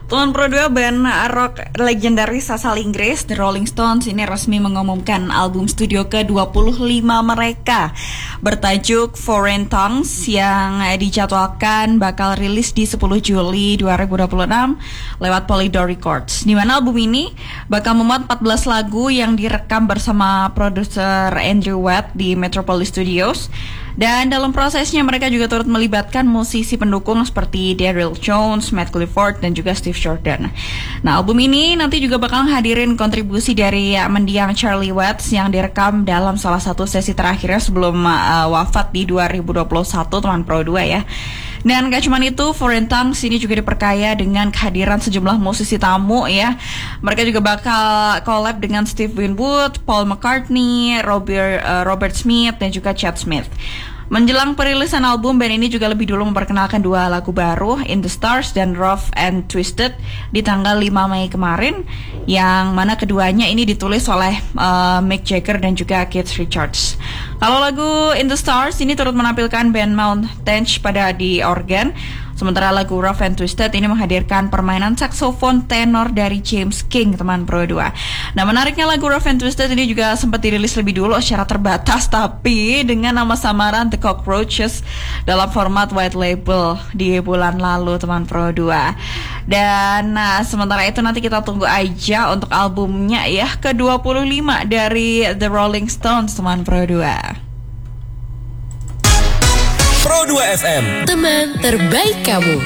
Tuan Pro 2 band rock legendaris asal Inggris, The Rolling Stones ini resmi mengumumkan album studio ke-25 mereka bertajuk Foreign Tongues yang dijadwalkan bakal rilis di 10 Juli 2026 lewat Polydor Records. Di mana album ini bakal memuat 14 lagu yang direkam bersama produser Andrew Watt di Metropolis Studios. Dan dalam prosesnya mereka juga turut melibatkan musisi pendukung seperti Daryl Jones, Matt Clifford, dan juga Steve Jordan. Nah, album ini nanti juga bakal hadirin kontribusi dari mendiang Charlie Watts yang direkam dalam salah satu sesi terakhirnya sebelum wafat di 2021, teman Pro 2 ya. Dan gak cuma itu, Foreign Tongues ini juga diperkaya dengan kehadiran sejumlah musisi tamu ya. Mereka juga bakal collab dengan Steve Winwood, Paul McCartney, Robert Smith, dan juga Chad Smith. Menjelang perilisan album, band ini juga lebih dulu memperkenalkan dua lagu baru, In the Stars dan Rough and Twisted, di tanggal 5 Mei kemarin, yang mana keduanya ini ditulis oleh Mick Jagger dan juga Keith Richards. Kalau lagu In the Stars ini turut menampilkan band Mount Tench pada di organ, sementara lagu Rough and Twisted ini menghadirkan permainan saksofon tenor dari James King, teman Pro 2. Nah, menariknya lagu Rough and Twisted ini juga sempat dirilis lebih dulu secara terbatas, tapi dengan nama samaran The Cockroaches dalam format white label di bulan lalu, teman Pro 2. Dan sementara itu nanti kita tunggu aja untuk albumnya ya, ke-25 dari The Rolling Stones, teman Pro 2. Pro 2 FM, teman terbaik kamu.